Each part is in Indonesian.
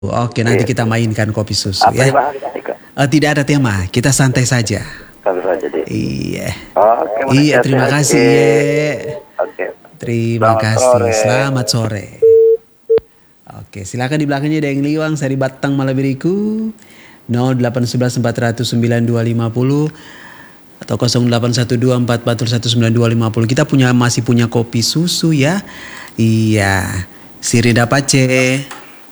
Oke, nanti Iya. kita mainkan kopi susu Apa ya. dibahas tadi Kak? Tidak ada tema, kita santai saja. Satu saja deh. Iya. Oke, Iya, menasihatnya terima oke. kasih ya. Oke. Terima Selamat kasih. sore. Selamat sore. Oke, silakan di belakangnya ada yang liwang saya di Batang Malabiriku 0811 400 9250 atau 0812 441 9250. Kita masih punya kopi susu ya. Iya. Siri Dapace.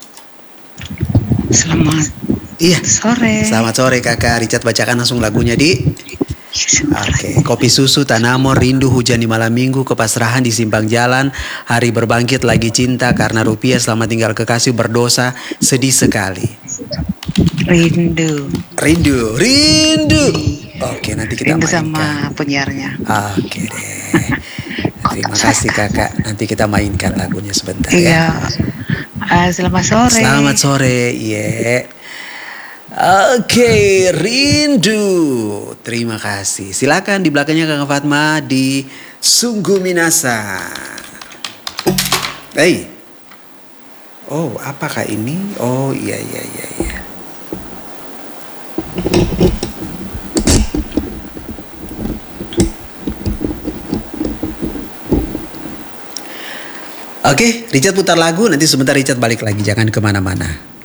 Selamat Iya. sore. Selamat sore Kakak. Richard bacakan langsung lagunya di. Oke, kopi susu Tanamo, rindu hujan di malam minggu, kepasrahan di simpang jalan, hari berbangkit lagi cinta karena rupiah, selamat tinggal kekasih berdosa, sedih sekali. Rindu. Rindu. Oke, nanti kita Rindu mainkan. sama penyiarnya. Oke deh. Terima kasih Kakak. Nanti kita mainkan lagunya sebentar Iya. ya. Selamat sore. Selamat sore. Iya. Oke, rindu. Terima kasih. Silakan di belakangnya Kang Fatma di Sungguh Minasa. Hey. Oh, apakah ini? Oh, iya. Oke, Richard putar lagu. Nanti sebentar Richard balik lagi. Jangan kemana-mana.